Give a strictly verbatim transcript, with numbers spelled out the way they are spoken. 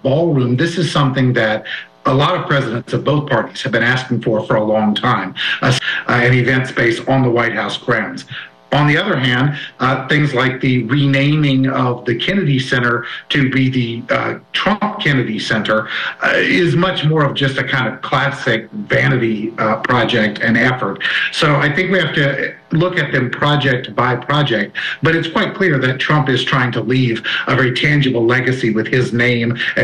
ballroom, this is something that a lot of presidents of both parties have been asking for for a long time, uh, an event space on the White House grounds. On the other hand, uh, things like the renaming of the Kennedy Center to be the uh, Trump Kennedy Center uh, is much more of just a kind of classic vanity uh, project and effort. So I think we have to look at them project by project, but it's quite clear that Trump is trying to leave a very tangible legacy with his name and